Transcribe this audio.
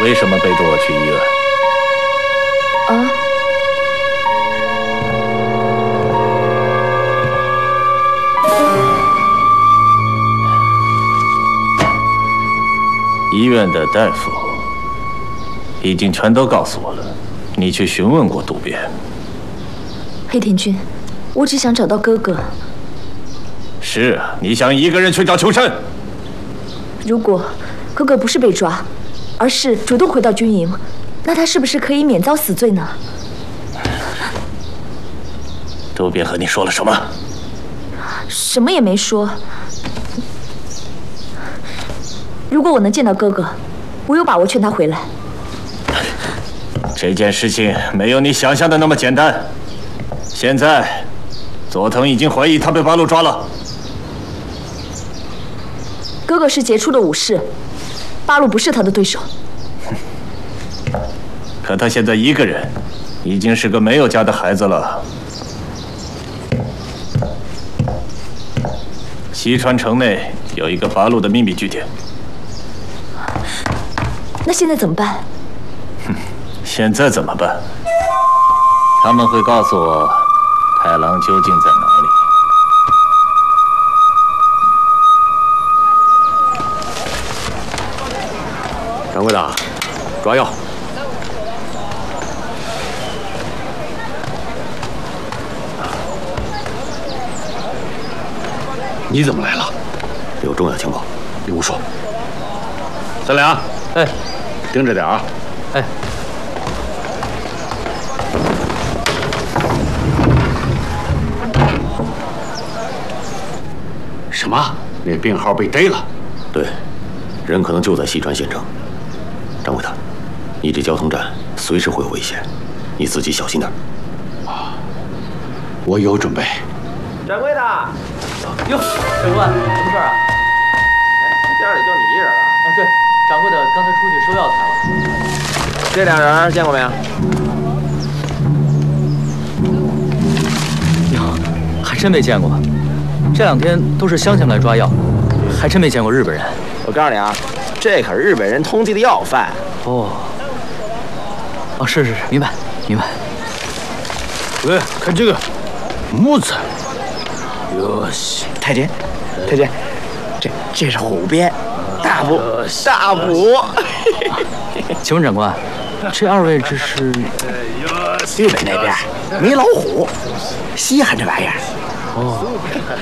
为什么背着我去医院？ 啊？ 医院的大夫已经全都告诉我了，你去询问过渡边。 黑田君，我只想找到哥哥。 是啊，你想一个人去找秋山？ 如果哥哥不是被抓，而是主动回到军营，那他是不是可以免遭死罪呢？ 渡边和你说了什么？ 什么也没说。如果我能见到哥哥，我有把握劝他回来。 这件事情没有你想象的那么简单。现在，佐藤已经怀疑他被八路抓了。 哥哥是杰出的武士，八路不是他的对手。 可他现在一个人，已经是个没有家的孩子了。西川城内有一个八路的秘密据点。 那现在怎么办？ 现在怎么办？他们会告诉我太郎究竟在哪里。 掌柜的，抓药。 你怎么来了？ 有重要情报， 比如说， 三两， 哎， 盯着点啊！ 哎， 什么？那病号被逮了？对，人可能就在西川县城。掌柜的，你这交通站随时会有危险，你自己小心点。 啊，我有准备。 掌柜的， 哟，长官，什么事儿啊？ 店里就你一人啊？ 啊，对，掌柜的刚才出去收药材了。 这俩人见过没有？ 哟，还真没见过。这2天都是乡亲们来抓药，还真没见过日本人。 我告诉你啊，这可是日本人通缉的要犯。 哦，哦，是，明白。 喂，看这个，木材。哟西， 太监，这是虎鞭，大补。 请问长官，这2位这是？ 日本那边没老虎，稀罕这玩意儿。 哦，